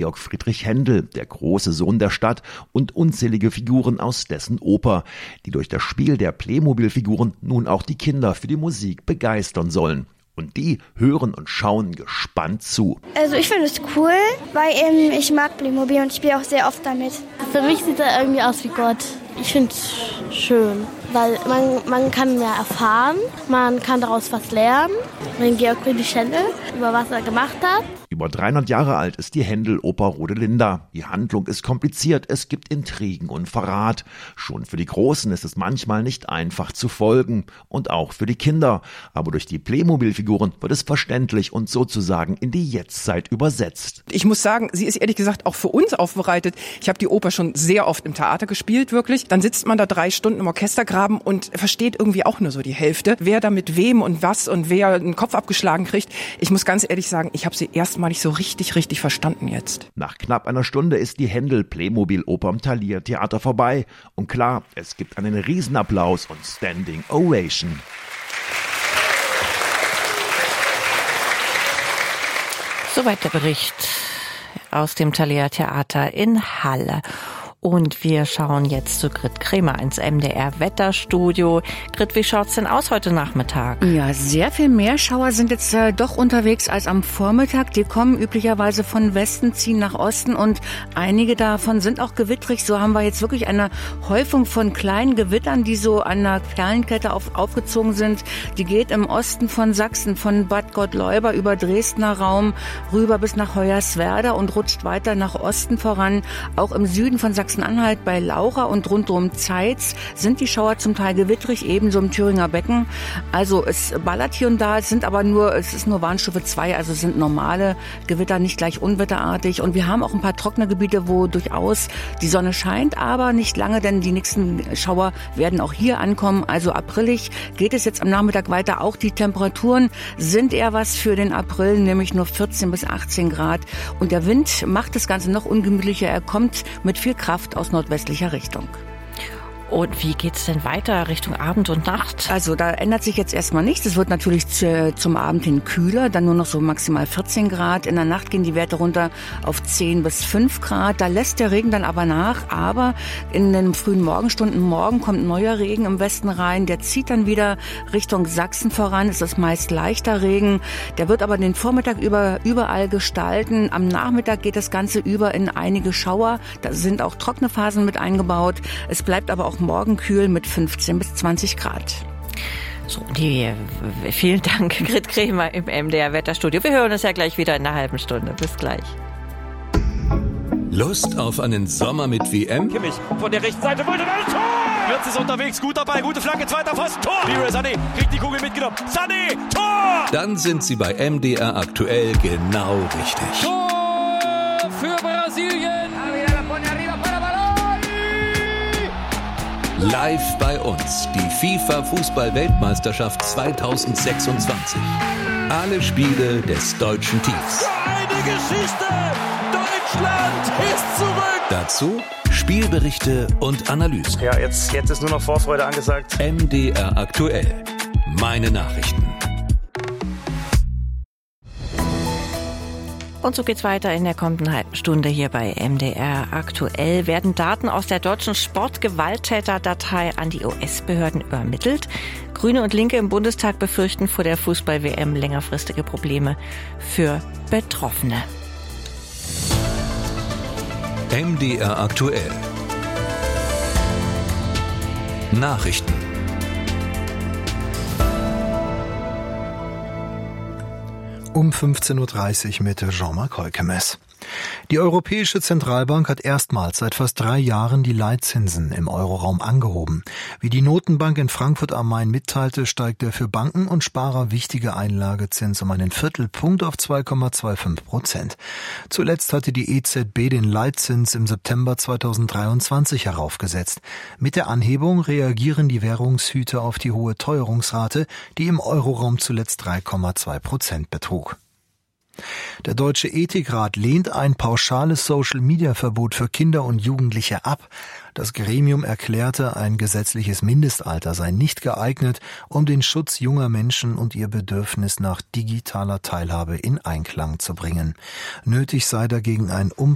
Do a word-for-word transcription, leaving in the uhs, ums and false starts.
Georg Friedrich Händel, der große Sohn der Stadt, und unzählige Figuren aus dessen Oper, die durch das Spiel der Playmobil-Figuren nun auch die Kinder für die Musik begeistern sollen. Und die hören und schauen gespannt zu. Also ich finde es cool, weil ähm, ich mag Playmobil und spiele auch sehr oft damit. Für mich sieht er irgendwie aus wie Gott. Ich finde es schön, weil man, man kann mehr erfahren, man kann daraus was lernen, wenn Georg Friedrich Händel über was er gemacht hat. Über dreihundert Jahre alt ist die Händel-Oper Rodelinda. Die Handlung ist kompliziert, es gibt Intrigen und Verrat. Schon für die Großen ist es manchmal nicht einfach zu folgen. Und auch für die Kinder. Aber durch die Playmobil-Figuren wird es verständlich und sozusagen in die Jetztzeit übersetzt. Ich muss sagen, sie ist ehrlich gesagt auch für uns aufbereitet. Ich habe die Oper schon sehr oft im Theater gespielt, wirklich. Dann sitzt man da drei Stunden im Orchestergraben und versteht irgendwie auch nur so die Hälfte. Wer da mit wem und was und wer einen Kopf abgeschlagen kriegt. Ich muss ganz ehrlich sagen, ich habe sie erst mal nicht so richtig, richtig verstanden jetzt. Nach knapp einer Stunde ist die Händel-Playmobil-Oper im Thalia Theater vorbei. Und klar, es gibt einen Riesenapplaus und Standing Ovation. Soweit der Bericht aus dem Thalia Theater in Halle. Und wir schauen jetzt zu Grit Kremer ins M D R-Wetterstudio. Grit, wie schaut's denn aus heute Nachmittag? Ja, sehr viel mehr Schauer sind jetzt äh, doch unterwegs als am Vormittag. Die kommen üblicherweise von Westen, ziehen nach Osten und einige davon sind auch gewittrig. So haben wir jetzt wirklich eine Häufung von kleinen Gewittern, die so an einer Perlenkette auf, aufgezogen sind. Die geht im Osten von Sachsen, von Bad Gottleuba über Dresdner Raum rüber bis nach Hoyerswerda und rutscht weiter nach Osten voran. Auch im Süden von Sachsen Sachsen-Anhalt bei Laucha und rund um Zeitz sind die Schauer zum Teil gewittrig, ebenso im Thüringer Becken. Also es ballert hier und da, es sind aber nur, es ist nur Warnstufe zwei, also es sind normale Gewitter, nicht gleich unwetterartig. Und wir haben auch ein paar trockene Gebiete, wo durchaus die Sonne scheint, aber nicht lange, denn die nächsten Schauer werden auch hier ankommen. Also aprilig geht es jetzt am Nachmittag weiter. Auch die Temperaturen sind eher was für den April, nämlich nur vierzehn bis achtzehn Grad. Und der Wind macht das Ganze noch ungemütlicher. Er kommt mit viel Kraft aus nordwestlicher Richtung. Und wie geht's denn weiter Richtung Abend und Nacht? Also da ändert sich jetzt erstmal nichts. Es wird natürlich zu, zum Abend hin kühler, dann nur noch so maximal vierzehn Grad. In der Nacht gehen die Werte runter auf zehn bis fünf Grad. Da lässt der Regen dann aber nach. Aber in den frühen Morgenstunden morgen kommt neuer Regen im Westen rein. Der zieht dann wieder Richtung Sachsen voran. Es ist meist leichter Regen. Der wird aber den Vormittag über überall gestalten. Am Nachmittag geht das Ganze über in einige Schauer. Da sind auch trockene Phasen mit eingebaut. Es bleibt aber auch morgen kühl mit fünfzehn bis zwanzig Grad. So, die, vielen Dank, Grit Kremer im M D R-Wetterstudio. Wir hören uns ja gleich wieder in einer halben Stunde. Bis gleich. Lust auf einen Sommer mit W M? Kimmich von der rechten Seite wollte ein Tor! Wirtz ist unterwegs, gut dabei, gute Flanke, zweiter Pfosten, Tor! Leroy Sané kriegt die Kugel mitgenommen. Sané, Tor! Dann sind Sie bei M D R aktuell genau richtig. Tor für Brasilien! Live bei uns die FIFA-Fußball-Weltmeisterschaft zweitausendsechsundzwanzig. Alle Spiele des deutschen Teams. Eine Geschichte! Deutschland ist zurück! Dazu Spielberichte und Analysen. Ja, jetzt, jetzt ist nur noch Vorfreude angesagt. M D R aktuell. Meine Nachrichten. Und so geht's weiter in der kommenden halben Stunde hier bei M D R aktuell. Werden Daten aus der deutschen Sportgewalttäterdatei an die U S-Behörden übermittelt? Grüne und Linke im Bundestag befürchten vor der Fußball-W M längerfristige Probleme für Betroffene. M D R aktuell. Nachrichten. Um fünfzehn Uhr dreißig mit Jean-Marc Heukemes. Die Europäische Zentralbank hat erstmals seit fast drei Jahren die Leitzinsen im Euroraum angehoben. Wie die Notenbank in Frankfurt am Main mitteilte, steigt der für Banken und Sparer wichtige Einlagezins um einen Viertelpunkt auf zwei Komma fünfundzwanzig Prozent. Zuletzt hatte die E Z B den Leitzins im September zweitausenddreiundzwanzig heraufgesetzt. Mit der Anhebung reagieren die Währungshüter auf die hohe Teuerungsrate, die im Euroraum zuletzt drei Komma zwei Prozent betrug. Der Deutsche Ethikrat lehnt ein pauschales Social-Media-Verbot für Kinder und Jugendliche ab. Das Gremium erklärte, ein gesetzliches Mindestalter sei nicht geeignet, um den Schutz junger Menschen und ihr Bedürfnis nach digitaler Teilhabe in Einklang zu bringen. Nötig sei dagegen ein umfangreiches